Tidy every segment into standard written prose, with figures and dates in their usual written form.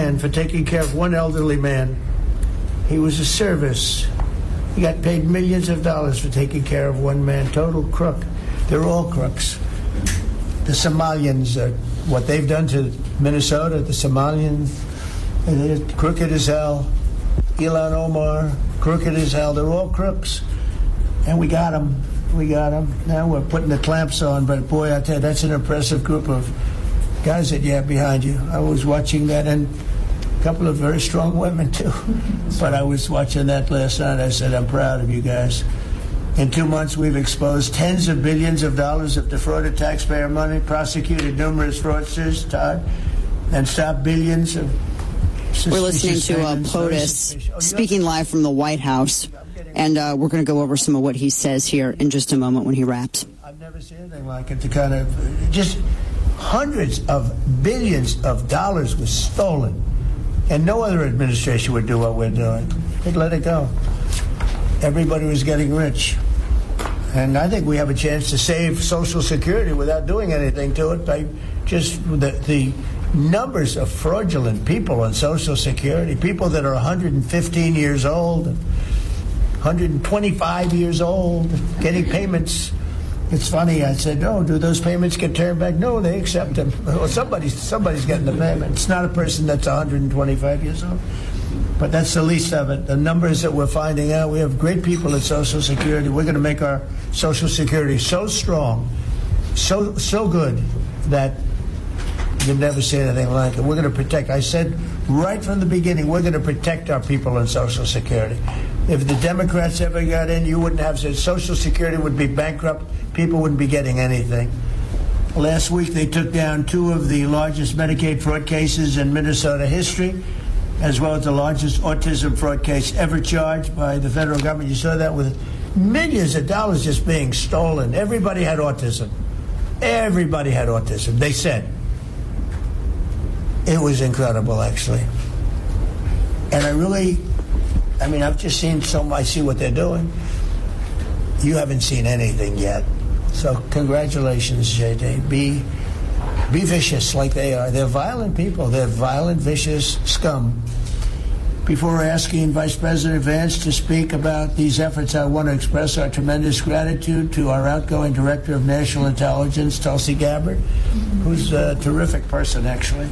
man for taking care of one elderly man. He was a service. He got paid millions of dollars for taking care of one man. Total crook. They're all crooks. The Somalians, what they've done to Minnesota, the Somalians, they're crooked as hell. Ilhan Omar, crooked as hell. They're all crooks. And we got them. We got them. Now we're putting the clamps on. But boy, I tell you, that's an impressive group of guys that you have behind you. I was watching that, and a couple of very strong women, too. But I was watching that last night. I said, I'm proud of you guys. In 2 months, we've exposed tens of billions of dollars of defrauded taxpayer money, prosecuted numerous fraudsters, Todd, and stopped billions of We're listening to POTUS speaking live from the White House, and we're going to go over some of what he says here in just a moment when he wraps. I've never seen anything like it. The kind of just hundreds of billions of dollars was stolen, and no other administration would do what we're doing. They'd let it go. Everybody was getting rich. And I think we have a chance to save Social Security without doing anything to it by just the numbers of fraudulent people on Social Security, people that are 115 years old, 125 years old, getting payments. It's funny, I said, oh, do those payments get turned back? No, they accept them. Well, somebody's getting the payment. It's not a person that's 125 years old. But that's the least of it. The numbers that we're finding out, we have great people at Social Security. We're going to make our Social Security so strong, so good, that you'll never see anything like it. We're going to protect. I said right from the beginning, we're going to protect our people on Social Security. If the Democrats ever got in, you wouldn't have said Social Security would be bankrupt. People wouldn't be getting anything. Last week, they took down 2 of the largest Medicaid fraud cases in Minnesota history, as well as the largest autism fraud case ever charged by the federal government. You saw that with millions of dollars just being stolen. Everybody had autism. Everybody had autism, they said. It was incredible, actually. And I've just seen I see what they're doing. You haven't seen anything yet. So congratulations, JD. Be vicious like they are. They're violent people. They're violent, vicious scum. Before asking Vice President Vance to speak about these efforts, I want to express our tremendous gratitude to our outgoing Director of National Intelligence, Tulsi Gabbard, who's a terrific person, actually.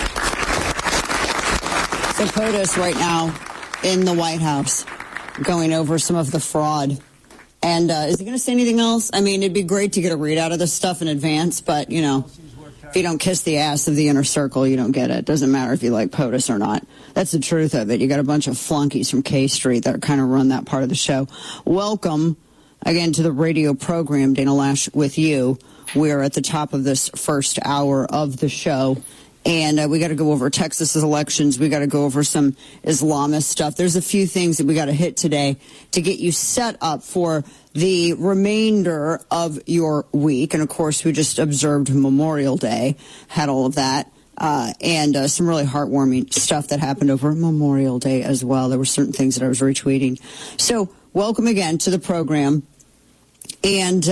So POTUS right now in the White House going over some of the fraud. And is he going to say anything else? I mean, it'd be great to get a readout of this stuff in advance, but, you know, if you don't kiss the ass of the inner circle, you don't get it. Doesn't matter if you like POTUS or not. That's the truth of it. You got a bunch of flunkies from K Street that kind of run that part of the show. Welcome, again, to the radio program, Dana Loesch with you. We're at the top of this first hour of the show. And we got to go over Texas's elections. We got to go over some Islamist stuff. There's a few things that we got to hit today to get you set up for the remainder of your week. And, of course, we just observed Memorial Day, had all of that, and some really heartwarming stuff that happened over Memorial Day as well. There were certain things that I was retweeting. So welcome again to the program. And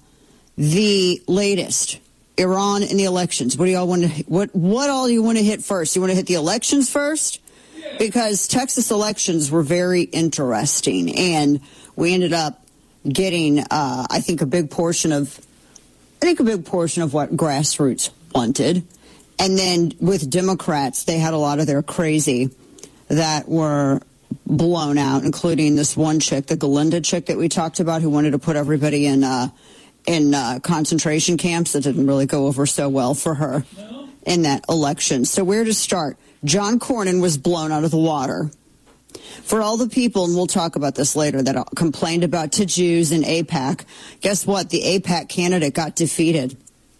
the latest, Iran and the elections. What do y'all want to? What all do you want to hit first? You want to hit the elections first? Because Texas elections were very interesting, and we ended up getting, I think, a big portion of what grassroots wanted, and then with Democrats, they had a lot of their crazy that were blown out, including this one chick, the Galinda chick that we talked about, who wanted to put everybody in concentration camps. That didn't really go over so well for her in that election. So where to start? John Cornyn was blown out of the water. For all the people, and we'll talk about this later, that complained about to Jews in AIPAC, guess what? The AIPAC candidate got defeated.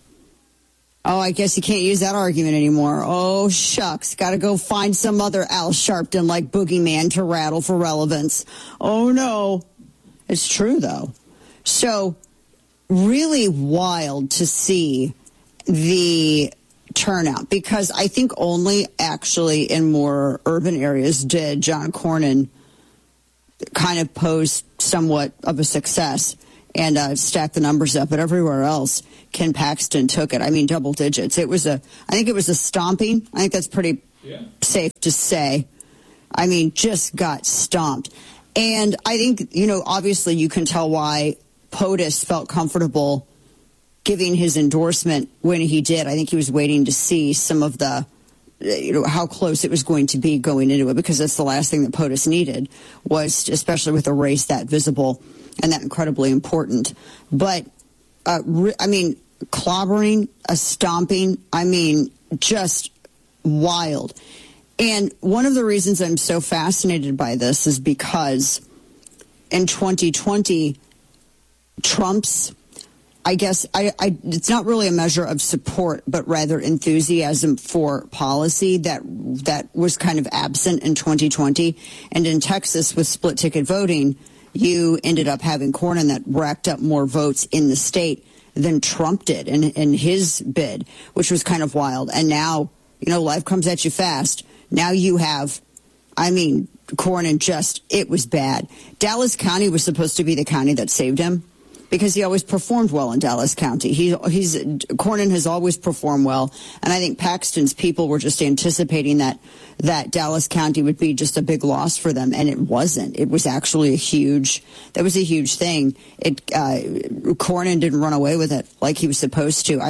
Oh, I guess you can't use that argument anymore. Oh, shucks. Got to go find some other Al Sharpton like boogeyman to rattle for relevance. Oh, no. It's true, though. So really wild to see the turnout, because I think only actually in more urban areas did John Cornyn kind of pose somewhat of a success and stack the numbers up. But everywhere else, Ken Paxton took it. I mean, double digits. I think it was a stomping. I think that's pretty safe to say. I mean, just got stomped. And I think, obviously you can tell why POTUS felt comfortable giving his endorsement when he did. I think he was waiting to see some of the, how close it was going to be going into it, because that's the last thing that POTUS needed, was, especially with a race that visible and that incredibly important. But, clobbering, stomping, just wild. And one of the reasons I'm so fascinated by this is because in 2020, Trump's, it's not really a measure of support, but rather enthusiasm for policy that was kind of absent in 2020. And in Texas, with split ticket voting, you ended up having Cornyn that racked up more votes in the state than Trump did in his bid, which was kind of wild. And now, life comes at you fast. Now you have, Cornyn it was bad. Dallas County was supposed to be the county that saved him, because he always performed well in Dallas County. Cornyn has always performed well, and I think Paxton's people were just anticipating that Dallas County would be just a big loss for them, and it wasn't. It was actually a huge thing. Cornyn didn't run away with it like he was supposed to.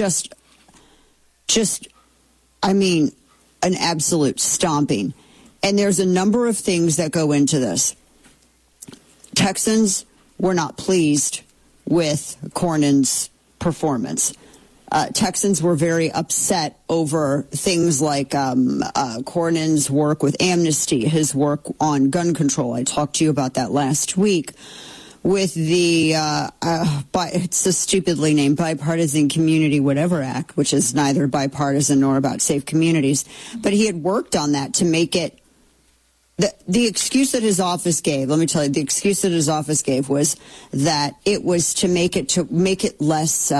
An absolute stomping. And there's a number of things that go into this. Texans were not pleased with Cornyn's performance. Texans were very upset over things like Cornyn's work with amnesty, his work on gun control. I talked to you about that last week. With the, it's a stupidly named Bipartisan Community Whatever Act, which is neither bipartisan nor about safe communities. But he had worked on that to make it, the excuse that his office gave, let me tell you, the excuse that his office gave was that it was to make it less,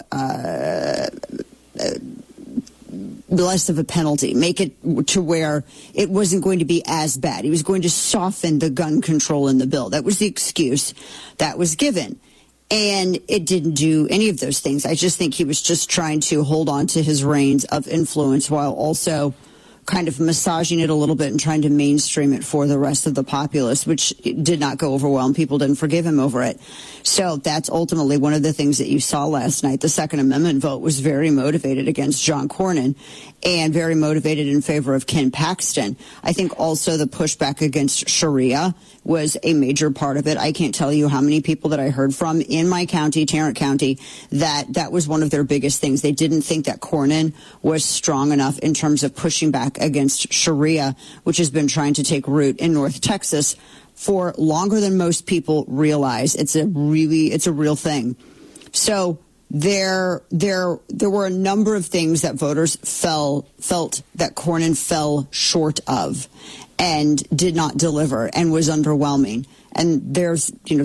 less of a penalty, make it to where it wasn't going to be as bad. He was going to soften the gun control in the bill. That was the excuse that was given. And it didn't do any of those things. I just think he was just trying to hold on to his reins of influence while also kind of massaging it a little bit and trying to mainstream it for the rest of the populace, which did not go over well, and people didn't forgive him over it. So that's ultimately one of the things that you saw last night. The Second Amendment vote was very motivated against John Cornyn and very motivated in favor of Ken Paxton. I think also the pushback against Sharia was a major part of it. I can't tell you how many people that I heard from in my county, Tarrant County, that was one of their biggest things. They didn't think that Cornyn was strong enough in terms of pushing back against Sharia, which has been trying to take root in North Texas for longer than most people realize. It's a real thing. So there were a number of those that voters felt that Cornyn fell short of and did not deliver and was underwhelming. And those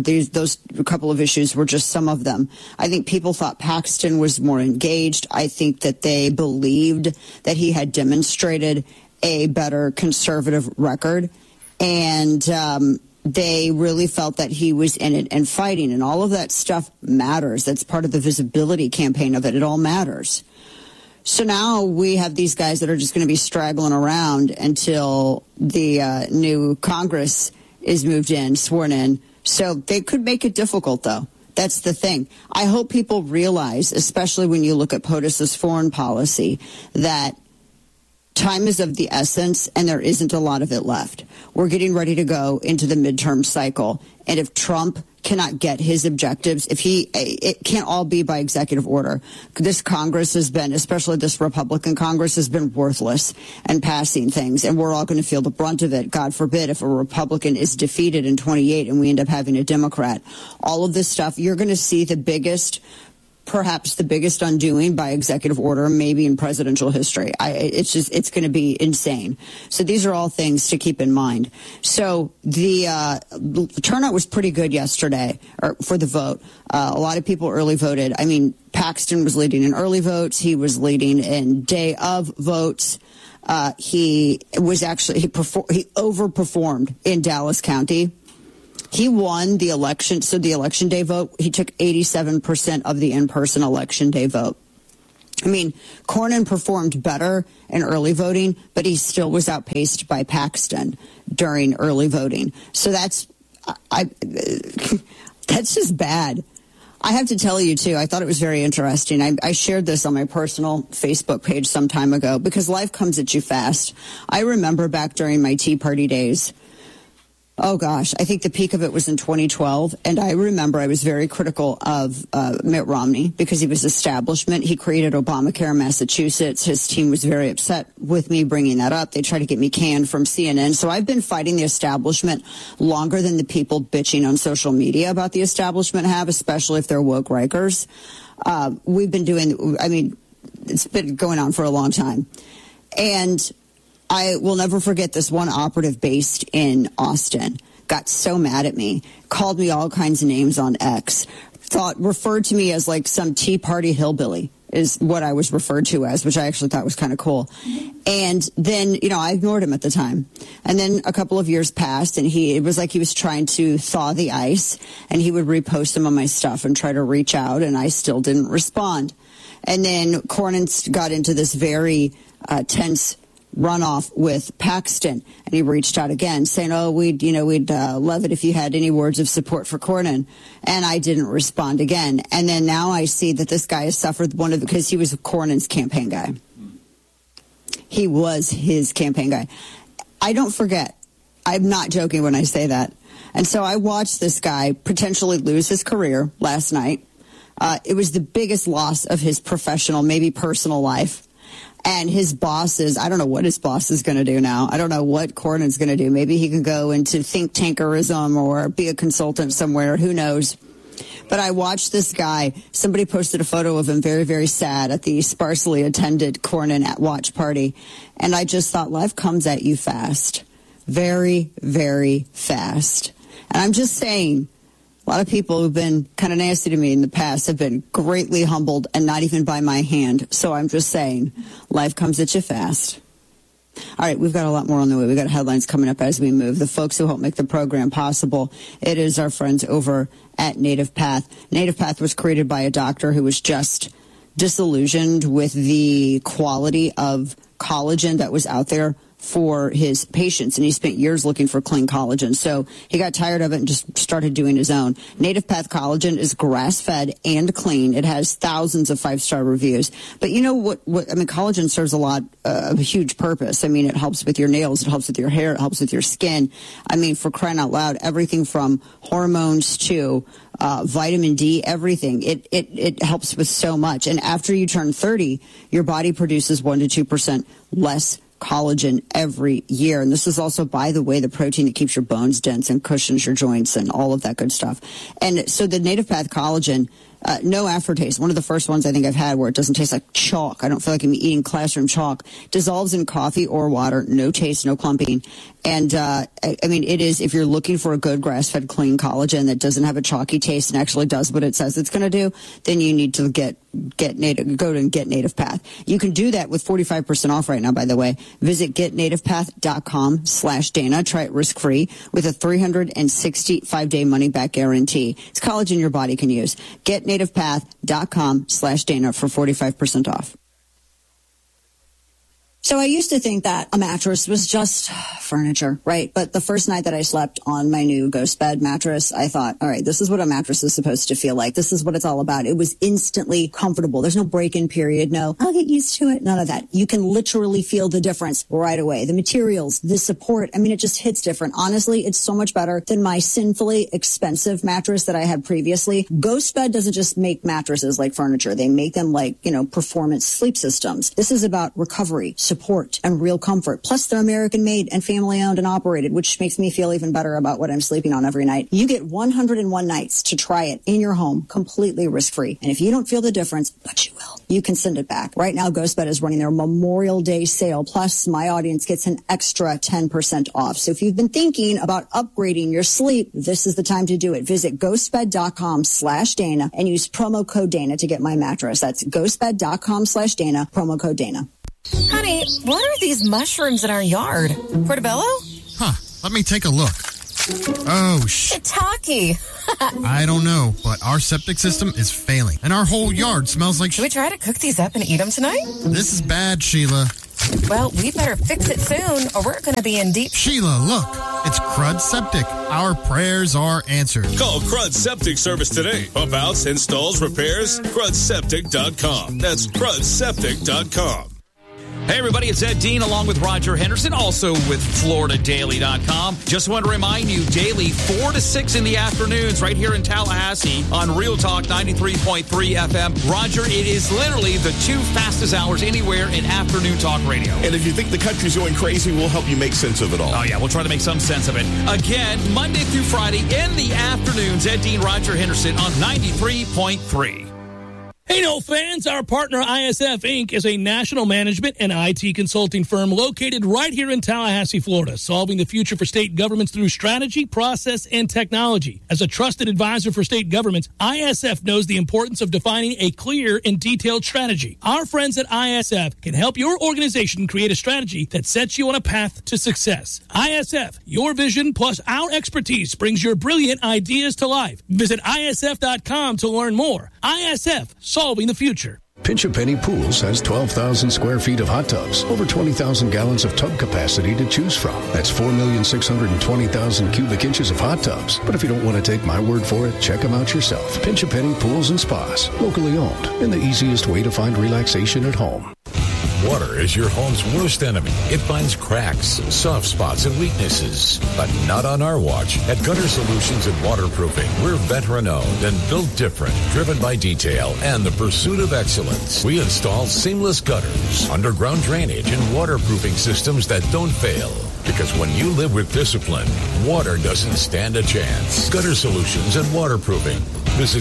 couple of issues were just some of them. I think people thought Paxton was more engaged. I think that they believed that he had demonstrated a better conservative record. And they really felt that he was in it and fighting. And all of that stuff matters. That's part of the visibility campaign of it. It all matters. So now we have these guys that are just going to be straggling around until the new Congress is moved in, sworn in. So they could make it difficult, though. That's the thing. I hope people realize, especially when you look at POTUS's foreign policy, that time is of the essence and there isn't a lot of it left. We're getting ready to go into the midterm cycle. And if Trump cannot get his objectives, it can't all be by executive order. This Congress has been, especially this Republican Congress, has been worthless and passing things. And we're all going to feel the brunt of it. God forbid if a Republican is defeated in 28 and we end up having a Democrat. All of this stuff, you're going to see perhaps the biggest undoing by executive order maybe in presidential history. It's going to be insane. So these are all things to keep in mind. So the turnout was pretty good yesterday for the vote. A lot of people early voted. I mean, Paxton was leading in early votes. He was leading in day of votes. He overperformed in Dallas County. He won the election. So the election day vote, he took 87% of the in-person election day vote. I mean, Cornyn performed better in early voting, but he still was outpaced by Paxton during early voting. So that's just bad. I have to tell you, too, I thought it was very interesting. I shared this on my personal Facebook page some time ago because life comes at you fast. I remember back during my Tea Party days. Oh, gosh, I think the peak of it was in 2012. And I remember I was very critical of Mitt Romney because he was establishment. He created Obamacare in Massachusetts. His team was very upset with me bringing that up. They tried to get me canned from CNN. So I've been fighting the establishment longer than the people bitching on social media about the establishment have, especially if they're woke Rikers. We've been doing, I mean, it's been going on for a long time. And I will never forget this one operative based in Austin got so mad at me, called me all kinds of names on X, referred to me as like some Tea Party hillbilly is what I was referred to as, which I actually thought was kind of cool. And then, you know, I ignored him at the time. And then a couple of years passed and it was like he was trying to thaw the ice and he would repost some of my stuff and try to reach out and I still didn't respond. And then Cornyn got into this very tense runoff with Paxton, and he reached out again saying, oh, we'd love it if you had any words of support for Cornyn. And I didn't respond again. And then now I see that this guy has suffered because he was Cornyn's campaign guy. He was his campaign guy. I don't forget. I'm not joking when I say that. And so I watched this guy potentially lose his career last night. It was the biggest loss of his professional, maybe personal life. And his bosses, I don't know what his boss is going to do now. I don't know what Cornyn's going to do. Maybe he can go into think tankerism or be a consultant somewhere. Who knows? But I watched this guy. Somebody posted a photo of him very, very sad at the sparsely attended Cornyn at watch party. And I just thought life comes at you fast. Very, very fast. And I'm just saying, a lot of people who've been kind of nasty to me in the past have been greatly humbled and not even by my hand. So I'm just saying, life comes at you fast. All right, we've got a lot more on the way. We've got headlines coming up as we move. The folks who help make the program possible, it is our friends over at Native Path. Native Path was created by a doctor who was just disillusioned with the quality of collagen that was out there for his patients, and he spent years looking for clean collagen. So he got tired of it and just started doing his own. Native Path Collagen is grass-fed and clean. It has thousands of 5-star reviews. But you know what I mean, collagen serves a huge purpose. I mean, it helps with your nails, it helps with your hair, it helps with your skin. I mean, for crying out loud, everything from hormones to vitamin D, everything. It helps with so much. And after you turn 30, your body produces 1% to 2% less collagen every year. And this is also, by the way, the protein that keeps your bones dense and cushions your joints and all of that good stuff. And so the Native Path Collagen, no aftertaste. One of the first ones I think I've had where it doesn't taste like chalk. I don't feel like I'm eating classroom chalk. Dissolves in coffee or water. No taste, no clumping. And, I mean, it is, if you're looking for a good grass-fed clean collagen that doesn't have a chalky taste and actually does what it says it's going to do, then you need to go to Get Native Path. You can do that with 45% off right now, by the way. Visit getnativepath.com/Dana. Try it risk-free with a 365-day money-back guarantee. It's collagen your body can use. Getnativepath.com/Dana for 45% off. So I used to think that a mattress was just furniture, right? But the first night that I slept on my new Ghost Bed mattress, I thought, all right, this is what a mattress is supposed to feel like. This is what it's all about. It was instantly comfortable. There's no break-in period. No, I'll get used to it. None of that. You can literally feel the difference right away. The materials, the support, I mean, it just hits different. Honestly, it's so much better than my sinfully expensive mattress that I had previously. Ghost Bed doesn't just make mattresses like furniture. They make them like, performance sleep systems. This is about recovery, support, and real comfort. Plus, they're American-made and family-owned and operated, which makes me feel even better about what I'm sleeping on every night. You get 101 nights to try it in your home, completely risk-free. And if you don't feel the difference, but you will, you can send it back. Right now, GhostBed is running their Memorial Day sale. Plus, my audience gets an extra 10% off. So if you've been thinking about upgrading your sleep, this is the time to do it. Visit ghostbed.com/Dana and use promo code Dana to get my mattress. That's ghostbed.com/Dana, promo code Dana. Honey, what are these mushrooms in our yard? Portobello? Huh, let me take a look. Oh, Shiitake. I don't know, but our septic system is failing, and our whole yard smells like Should we try to cook these up and eat them tonight? This is bad, Sheila. Well, we better fix it soon, or we're going to be in deep... Sheila, look. It's Crud Septic. Our prayers are answered. Call Crud Septic Service today. Pump outs, installs, repairs, crudseptic.com. That's crudseptic.com. Hey, everybody, it's Ed Dean along with Roger Henderson, also with FloridaDaily.com. Just want to remind you, daily 4 to 6 in the afternoons right here in Tallahassee on Real Talk 93.3 FM. Roger, it is literally the 2 fastest hours anywhere in afternoon talk radio. And if you think the country's going crazy, we'll help you make sense of it all. Oh, yeah, we'll try to make some sense of it. Again, Monday through Friday in the afternoons, Ed Dean, Roger Henderson on 93.3. Hey, no fans, our partner ISF Inc. is a national management and IT consulting firm located right here in Tallahassee, Florida, solving the future for state governments through strategy, process, and technology. As a trusted advisor for state governments, ISF knows the importance of defining a clear and detailed strategy. Our friends at ISF can help your organization create a strategy that sets you on a path to success. ISF, your vision plus our expertise brings your brilliant ideas to life. Visit ISF.com to learn more. ISF, solving the future. Pinch A Penny Pools has 12,000 square feet of hot tubs, over 20,000 gallons of tub capacity to choose from. That's 4,620,000 cubic inches of hot tubs. But if you don't want to take my word for it, check them out yourself. Pinch A Penny Pools and Spas, locally owned, and the easiest way to find relaxation at home. Water is your home's worst enemy. It finds cracks, soft spots, and weaknesses. But not on our watch. At Gutter Solutions and Waterproofing, we're veteran-owned and built different, driven by detail and the pursuit of excellence. We install seamless gutters, underground drainage, and waterproofing systems that don't fail. Because when you live with discipline, water doesn't stand a chance. Gutter Solutions and Waterproofing. Visit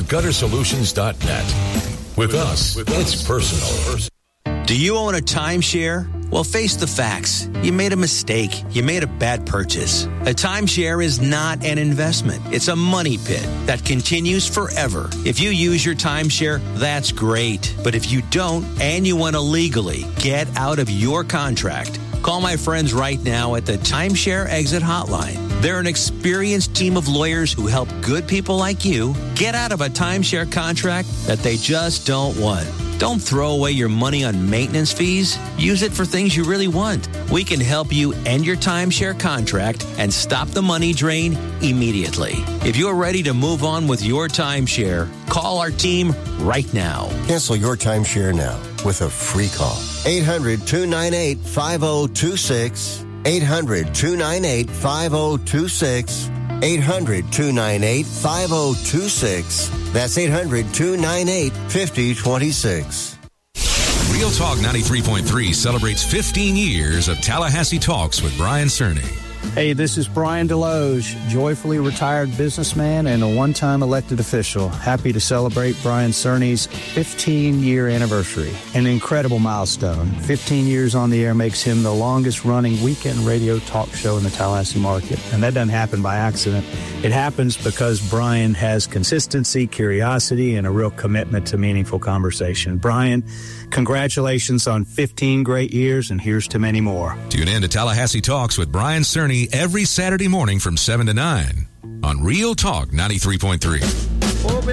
guttersolutions.net. With us, it's personal. Do you own a timeshare? Well, face the facts. You made a mistake. You made a bad purchase. A timeshare is not an investment. It's a money pit that continues forever. If you use your timeshare, that's great. But if you don't, and you want to legally get out of your contract, call my friends right now at the Timeshare Exit Hotline. They're an experienced team of lawyers who help good people like you get out of a timeshare contract that they just don't want. Don't throw away your money on maintenance fees. Use it for things you really want. We can help you end your timeshare contract and stop the money drain immediately. If you're ready to move on with your timeshare, call our team right now. Cancel your timeshare now with a free call. 800-298-5026. 800-298-5026. 800-298-5026. That's 800-298-5026. Real Talk 93.3 celebrates 15 years of Tallahassee Talks with Brian Cerny. Hey, this is Brian Deloge, joyfully retired businessman and a one-time elected official. Happy to celebrate Brian Cerny's 15-year anniversary. An incredible milestone. 15 years on the air makes him the longest-running weekend radio talk show in the Tallahassee market. And that doesn't happen by accident. It happens because Brian has consistency, curiosity, and a real commitment to meaningful conversation. Brian, congratulations on 15 great years, and here's to many more. Tune in to Tallahassee Talks with Brian Cerny every Saturday morning from 7 to 9 on Real Talk 93.3.